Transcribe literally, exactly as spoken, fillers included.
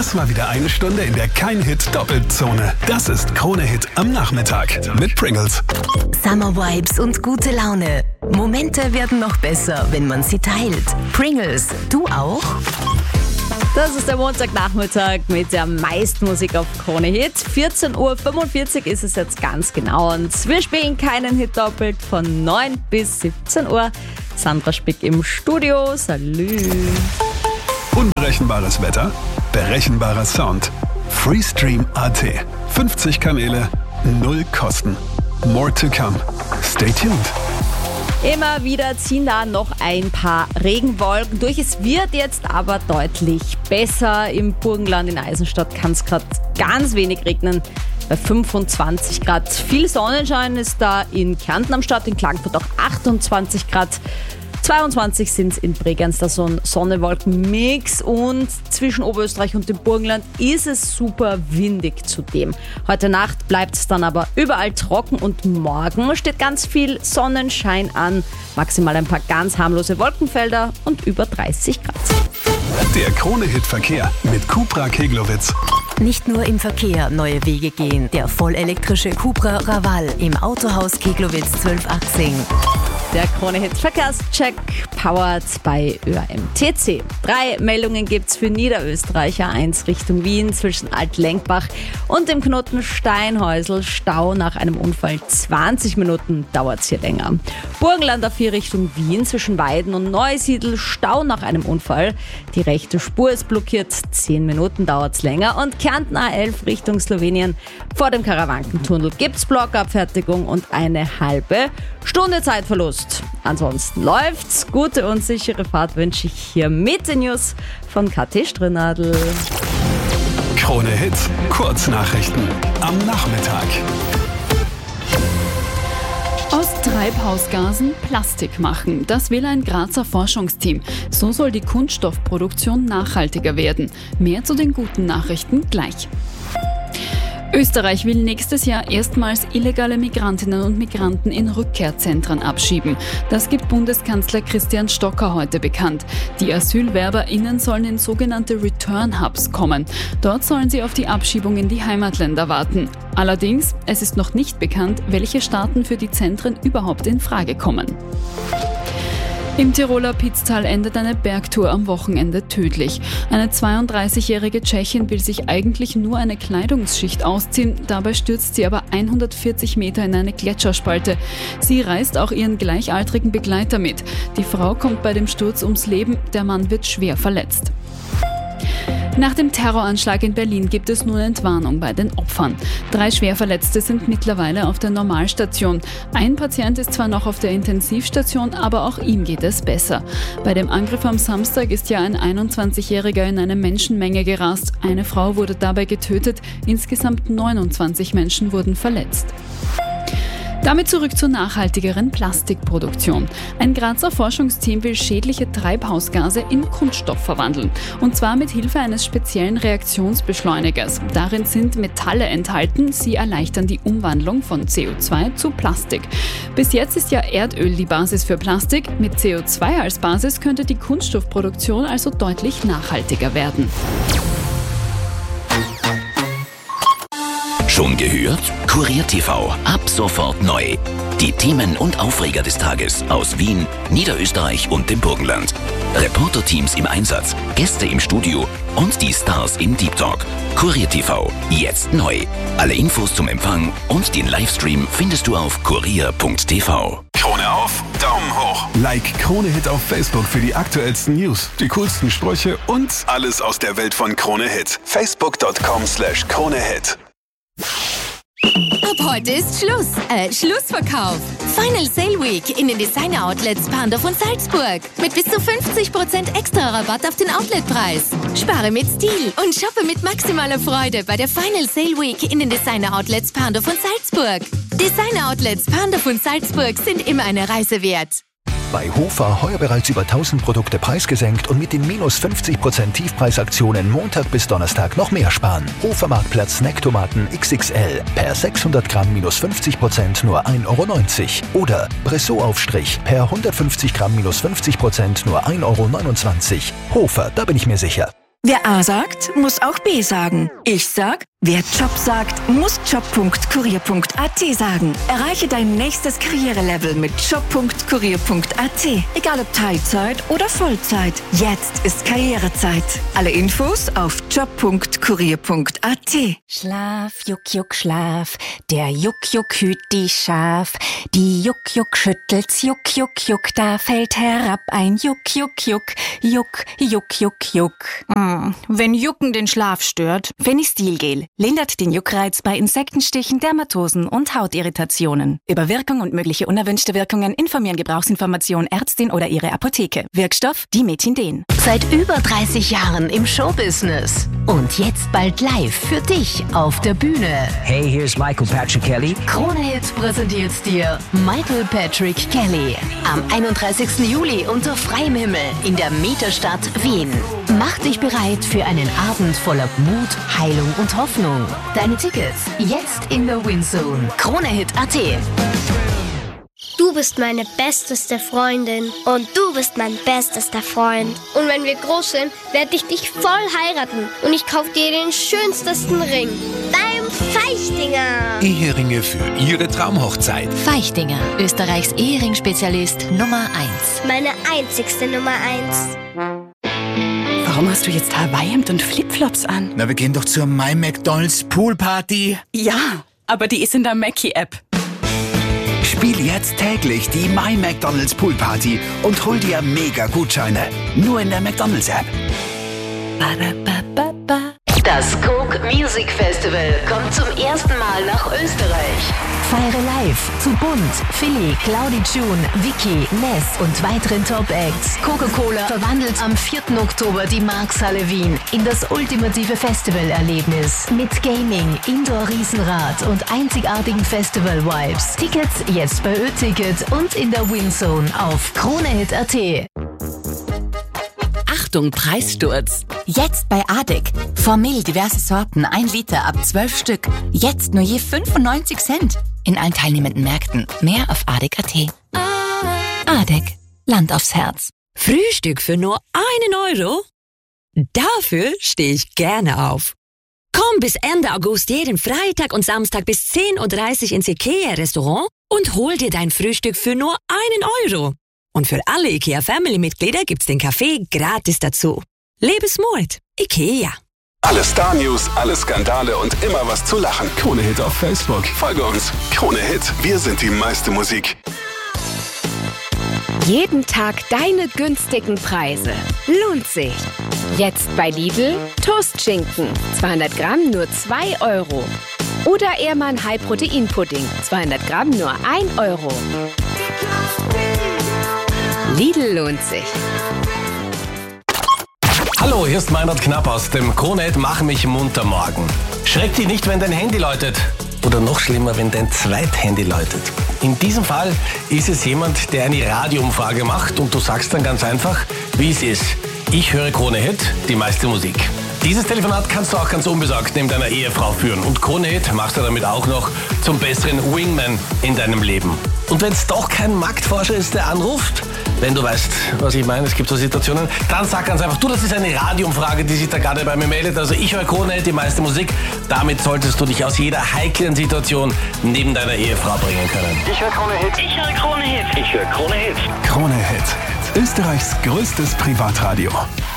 Das war wieder eine Stunde, in der kein Hit doppelt Zone. Das ist Krone-Hit am Nachmittag mit Pringles. Summer Vibes und gute Laune. Momente werden noch besser, wenn man sie teilt. Pringles, du auch? Das ist der Montagnachmittag mit der meisten Musik auf Krone Hit. vierzehn Uhr fünfundvierzig ist es jetzt ganz genau und wir spielen keinen Hit doppelt von neun bis siebzehn Uhr. Sandra Spick im Studio. Salü. Unberechenbares Wetter, berechenbarer Sound. Freestream Punkt a t. fünfzig Kanäle, null Kosten. More to come. Stay tuned. Immer wieder ziehen da noch ein paar Regenwolken durch. Es wird jetzt aber deutlich besser. Im Burgenland in Eisenstadt kann es gerade ganz wenig regnen. Bei fünfundzwanzig Grad. Viel Sonnenschein ist da in Kärnten am Start, in Klagenfurt auch achtundzwanzig Grad. zweiundzwanzig sind es in Bregenz, da so ein Sonne-Wolken-Mix, und zwischen Oberösterreich und dem Burgenland ist es super windig zudem. Heute Nacht bleibt es dann aber überall trocken und morgen steht ganz viel Sonnenschein an, maximal ein paar ganz harmlose Wolkenfelder und über dreißig Grad. Der Krone-Hit-Verkehr mit Cupra Keglowitz. Nicht nur im Verkehr neue Wege gehen. Der vollelektrische Cupra Raval im Autohaus Keglowitz zwölf achtzehn. Der Krone-Hit-Verkehrscheck powered bei Ö A M T C. Drei Meldungen gibt's für Niederösterreicher. Eins Richtung Wien zwischen Altlenkbach und dem Knoten Steinhäusl. Stau nach einem Unfall. zwanzig Minuten dauert's hier länger. Burgenland A vier Richtung Wien zwischen Weiden und Neusiedl. Stau nach einem Unfall. Die rechte Spur ist blockiert. zehn Minuten dauert's länger. Und Kärnten A elf Richtung Slowenien. Vor dem Karawankentunnel gibt's Blockabfertigung und eine halbe Stunde Zeitverlust. Ansonsten läuft's. Gute und sichere Fahrt wünsche ich hier mit den News von Kathi Strünadl. Krone Hit, Kurznachrichten am Nachmittag. Aus Treibhausgasen Plastik machen. Das will ein Grazer Forschungsteam. So soll die Kunststoffproduktion nachhaltiger werden. Mehr zu den guten Nachrichten gleich. Österreich will nächstes Jahr erstmals illegale Migrantinnen und Migranten in Rückkehrzentren abschieben. Das gibt Bundeskanzler Christian Stocker heute bekannt. Die AsylwerberInnen sollen in sogenannte Return Hubs kommen. Dort sollen sie auf die Abschiebung in die Heimatländer warten. Allerdings, es ist noch nicht bekannt, welche Staaten für die Zentren überhaupt in Frage kommen. Im Tiroler Pitztal endet eine Bergtour am Wochenende tödlich. Eine zweiunddreißigjährige Tschechin will sich eigentlich nur eine Kleidungsschicht ausziehen, dabei stürzt sie aber hundertvierzig Meter in eine Gletscherspalte. Sie reißt auch ihren gleichaltrigen Begleiter mit. Die Frau kommt bei dem Sturz ums Leben, der Mann wird schwer verletzt. Nach dem Terroranschlag in Berlin gibt es nun Entwarnung bei den Opfern. Drei Schwerverletzte sind mittlerweile auf der Normalstation. Ein Patient ist zwar noch auf der Intensivstation, aber auch ihm geht es besser. Bei dem Angriff am Samstag ist ja ein einundzwanzigjähriger in eine Menschenmenge gerast. Eine Frau wurde dabei getötet, insgesamt neunundzwanzig Menschen wurden verletzt. Damit zurück zur nachhaltigeren Plastikproduktion. Ein Grazer Forschungsteam will schädliche Treibhausgase in Kunststoff verwandeln. Und zwar mit Hilfe eines speziellen Reaktionsbeschleunigers. Darin sind Metalle enthalten, sie erleichtern die Umwandlung von C O zwei zu Plastik. Bis jetzt ist ja Erdöl die Basis für Plastik. Mit C O zwei als Basis könnte die Kunststoffproduktion also deutlich nachhaltiger werden. Schon gehört? Kurier T V, ab sofort neu. Die Themen und Aufreger des Tages aus Wien, Niederösterreich und dem Burgenland. Reporterteams im Einsatz, Gäste im Studio und die Stars im Deep Talk. Kurier T V, jetzt neu. Alle Infos zum Empfang und den Livestream findest du auf kurier punkt t v. Krone auf, Daumen hoch. Like Krone Hit auf Facebook für die aktuellsten News, die coolsten Sprüche und alles aus der Welt von Krone Hit. facebook punkt com slash Krone Hit. Ab heute ist Schluss. Äh, Schlussverkauf. Final Sale Week in den Designer Outlets Pandorf und Salzburg. Mit bis zu fünfzig Prozent extra Rabatt auf den Outletpreis. Spare mit Stil und shoppe mit maximaler Freude bei der Final Sale Week in den Designer Outlets Pandorf und Salzburg. Designer Outlets Pandorf und Salzburg sind immer eine Reise wert. Bei Hofer heuer bereits über tausend Produkte preisgesenkt und mit den minus fünfzig Prozent Tiefpreisaktionen Montag bis Donnerstag noch mehr sparen. Hofer Marktplatz Snacktomaten X X L per sechshundert Gramm minus fünfzig Prozent nur ein Euro neunzig. Oder Bressot-Aufstrich per hundertfünfzig Gramm minus fünfzig Prozent nur ein Euro neunundzwanzig. Hofer, da bin ich mir sicher. Wer A sagt, muss auch B sagen. Ich sag, wer Job sagt, muss job punkt kurier punkt a t sagen. Erreiche dein nächstes Karrierelevel mit job punkt kurier punkt a t. Egal ob Teilzeit oder Vollzeit. Jetzt ist Karrierezeit. Alle Infos auf job punkt kurier punkt a t. Schlaf, Juck, Juck, Schlaf. Der Juck, Juck hüt die Schaf. Die Juck, Juck schüttelt's, Juck, Juck, Juck. Da fällt herab ein Juck, Juck, Juck. Juck, Juck, Juck, Juck. Hm, wenn Jucken den Schlaf stört, Fenistilgel lindert den Juckreiz bei Insektenstichen, Dermatosen und Hautirritationen. Über Wirkung und mögliche unerwünschte Wirkungen informieren Gebrauchsinformation Ärztin oder ihre Apotheke. Wirkstoff Dimetindin. Seit über dreißig Jahren im Showbusiness. Und jetzt bald live für dich auf der Bühne. Hey, here's Michael Patrick Kelly. Krone Hit präsentiert dir Michael Patrick Kelly. Am einunddreißigsten Juli unter freiem Himmel in der Mieterstadt Wien. Mach dich bereit für einen Abend voller Mut, Heilung und Hoffnung. Deine Tickets jetzt in der Winzone. Krone Hit punkt a t. Du bist meine besteste Freundin und du bist mein bestester Freund. Und wenn wir groß sind, werde ich dich voll heiraten und ich kaufe dir den schönsten Ring. Beim Feichtinger. Eheringe für Ihre Traumhochzeit. Feichtinger, Österreichs Ehering-Spezialist Nummer eins. Meine einzigste Nummer eins. Warum hast du jetzt Hawaii-Hemd und Flipflops an? Na, wir gehen doch zur My McDonald's Poolparty. Ja, aber die ist in der Mackie-App. Spiel jetzt täglich die My McDonald's Poolparty und hol dir Mega-Gutscheine. Nur in der McDonald's-App. Das Coke Music Festival kommt zum ersten Mal nach Österreich. Feiere live zu Bunt, Philly, Claudi June, Vicky, Ness und weiteren Top-Acts. Coca-Cola verwandelt am vierten Oktober die Markshalle Wien in das ultimative Festivalerlebnis. Mit Gaming, Indoor-Riesenrad und einzigartigen Festival-Vibes. Tickets jetzt bei Ö-Ticket und in der Winzone auf Krone Hit punkt a t. Achtung, Preissturz. Jetzt bei Adek. Formel diverse Sorten, ein Liter ab zwölf Stück. Jetzt nur je fünfundneunzig Cent. In allen teilnehmenden Märkten. Mehr auf adek punkt a t. Adek. Land aufs Herz. Frühstück für nur einen Euro? Dafür stehe ich gerne auf. Komm bis Ende August jeden Freitag und Samstag bis zehn Uhr dreißig ins IKEA-Restaurant und hol dir dein Frühstück für nur einen Euro. Und für alle IKEA-Family-Mitglieder gibt's den Kaffee gratis dazu. Lebensmut. IKEA. Alle Star-News, alle Skandale und immer was zu lachen. Krone Hit auf Facebook. Folge uns. Krone Hit. Wir sind die meiste Musik. Jeden Tag deine günstigen Preise. Lohnt sich. Jetzt bei Lidl Toastschinken. zweihundert Gramm nur zwei Euro. Oder Ehrmann High-Protein-Pudding. zweihundert Gramm nur ein Euro. Lidl lohnt sich. Hallo, hier ist Meinrad Knapp aus dem Krone Hit Mach mich munter morgen. Schreck dich nicht, wenn dein Handy läutet. Oder noch schlimmer, wenn dein Zweithandy läutet. In diesem Fall ist es jemand, der eine Radioumfrage macht und du sagst dann ganz einfach, wie es ist. Ich höre Krone Hit, die meiste Musik. Dieses Telefonat kannst du auch ganz unbesorgt neben deiner Ehefrau führen. Und Krone Hit machst du damit auch noch zum besseren Wingman in deinem Leben. Und wenn es doch kein Marktforscher ist, der anruft, wenn du weißt, was ich meine, es gibt so Situationen, dann sag ganz einfach, du, das ist eine Radioumfrage, die sich da gerade bei mir meldet. Also ich höre Krone Hit, die meiste Musik. Damit solltest du dich aus jeder heiklen Situation neben deiner Ehefrau bringen können. Ich höre Krone Hit. Ich höre Krone Hit. Ich höre Krone Hit. Krone Hit. Österreichs größtes Privatradio.